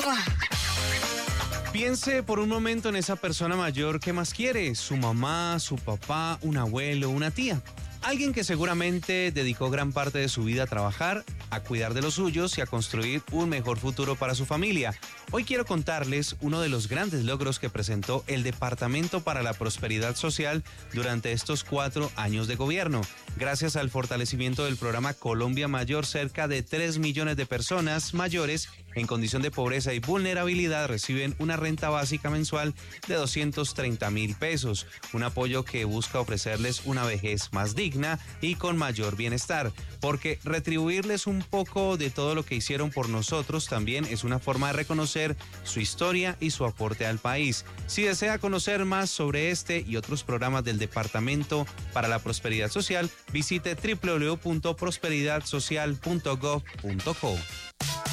Piense por un momento en esa persona mayor que más quiere, su mamá, su papá, un abuelo, una tía. Alguien que seguramente dedicó gran parte de su vida a trabajar, a cuidar de los suyos y a construir un mejor futuro para su familia. Hoy quiero contarles uno de los grandes logros que presentó el Departamento para la Prosperidad Social durante estos 4 años de gobierno. Gracias al fortalecimiento del programa Colombia Mayor, cerca de 3 millones de personas mayores en condición de pobreza y vulnerabilidad reciben una renta básica mensual de 230.000 pesos, un apoyo que busca ofrecerles una vejez más digna y con mayor bienestar, porque retribuirles un poco de todo lo que hicieron por nosotros también es una forma de reconocer su historia y su aporte al país. Si desea conocer más sobre este y otros programas del Departamento para la Prosperidad Social, visite www.prosperidadsocial.gov.co.